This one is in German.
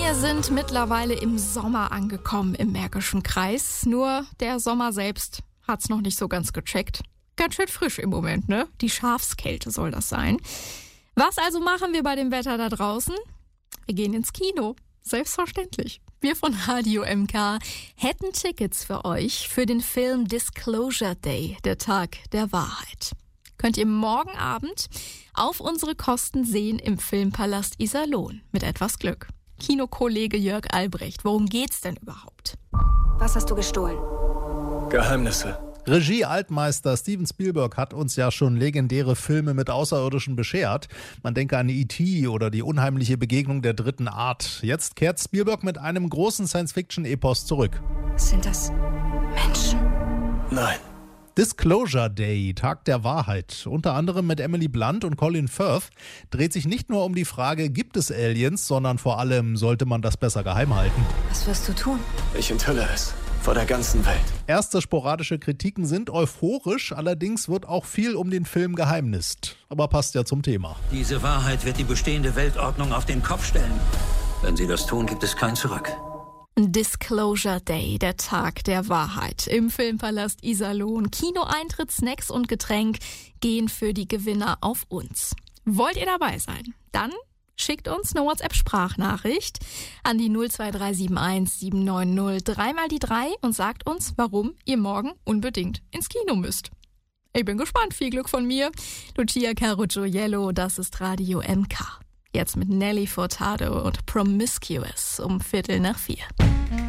Wir sind mittlerweile im Sommer angekommen im Märkischen Kreis. Nur der Sommer selbst hat's noch nicht so ganz gecheckt. Ganz schön frisch im Moment, ne? Die Schafskälte soll das sein. Was also machen wir bei dem Wetter da draußen? Wir gehen ins Kino. Selbstverständlich. Wir von Radio MK hätten Tickets für euch für den Film Disclosure Day, der Tag der Wahrheit. Könnt ihr morgen Abend auf unsere Kosten sehen im Filmpalast Iserlohn. Mit etwas Glück. Kinokollege Jörg Albrecht, worum geht's denn überhaupt? Was hast du gestohlen? Geheimnisse. Regie-Altmeister Steven Spielberg hat uns ja schon legendäre Filme mit Außerirdischen beschert. Man denke an E.T. oder die unheimliche Begegnung der dritten Art. Jetzt kehrt Spielberg mit einem großen Science-Fiction-Epos zurück. Sind das Menschen? Nein. Disclosure Day, Tag der Wahrheit, unter anderem mit Emily Blunt und Colin Firth, dreht sich nicht nur um die Frage, gibt es Aliens, sondern vor allem, sollte man das besser geheim halten. Was wirst du tun? Ich enthülle es. Vor der ganzen Welt. Erste sporadische Kritiken sind euphorisch, allerdings wird auch viel um den Film geheimnist. Aber passt ja zum Thema. Diese Wahrheit wird die bestehende Weltordnung auf den Kopf stellen. Wenn sie das tun, gibt es kein Zurück. Disclosure Day, der Tag der Wahrheit. Im Filmpalast Iserlohn. Kinoeintritt, Snacks und Getränk gehen für die Gewinner auf uns. Wollt ihr dabei sein? Dann schickt uns eine WhatsApp-Sprachnachricht an die 02371 790 3x3 und sagt uns, warum ihr morgen unbedingt ins Kino müsst. Ich bin gespannt. Viel Glück von mir. Lucia Caruggiello, das ist Radio MK. Jetzt mit Nelly Furtado und Promiscuous um 3:45.